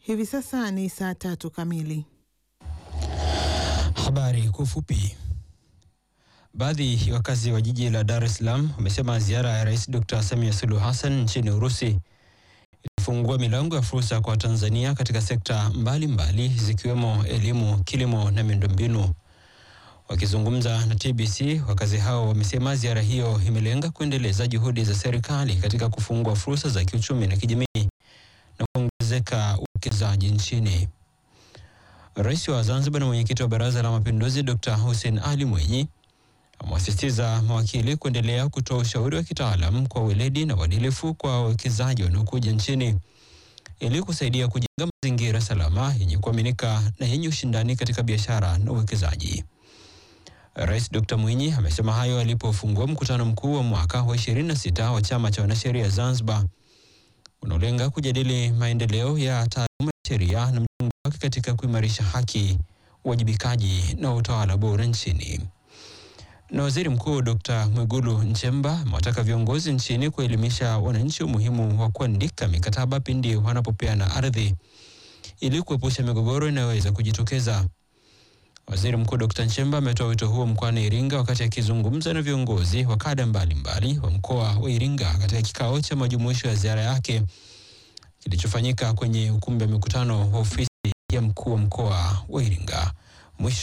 Hivi sasa ni saa 3 kamili. Habari kwa ufupi. Baadhi ya wakazi wa jiji la Dar es Salaam wamesema ziara ya Rais Dr. Samia Suluhu Hassan nchini Urusi ilifungua milango ya fursa kwa Tanzania katika sekta mbalimbali zikiwemo elimu, kilimo na miundombinu. Wakizungumza na TBC, wakazi hao wamesema ziara hiyo imelenga kuendeleza juhudi za serikali katika kufungua fursa za kiuchumi na kijamii na kuongezeka uwekezaji nchini. Rais wa Zanzibar na mwenyekiti wa Baraza la Mapinduzi Dr. Hussein Ali Mwinyi amewasisitiza mawakili kuendelea kutoa ushauri wa kitaalamu kwa weledi na uadilifu kwa wawekezaji wanaokuja nchini ili kusaidia kujenga mazingira salama yenye kuaminika na yenye ushindani katika biashara na uwekezaji. Rais Dr. Mwinyi amesema hayo alipofungua mkutano mkuu wa mwaka wa 26 wa Chama cha Wanasheria Zanzibar unaolenga kujadili maendeleo ya taaluma ya sheria na mchango wake katika kuimarisha haki, uwajibikaji na utawala bora nchini. Na Waziri Mkuu Dr. Mwigulu Nchemba amewataka viongozi nchini kuelimisha wananchi umuhimu wa kuandika mikataba pindi wanapopeana ardhi ili kuepusha migogoro inayoweza kujitokeza. Waziri Mkuu Dr. Nchemba ametoa wito huo mkoani Iringa wakati akizungumza na viongozi wa kada mbalimbali wa mkoa wa Iringa katika kikao cha majumuisho ya ziara yake kilichofanyika kwenye ukumbi wa mikutano wa ofisi ya mkuu wa mkoa wa Iringa.